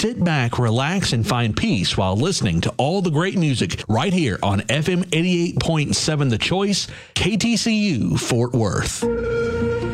Sit back, relax, and find peace while listening to all the great music right here on FM 88.7 The Choice, KTCU, Fort Worth.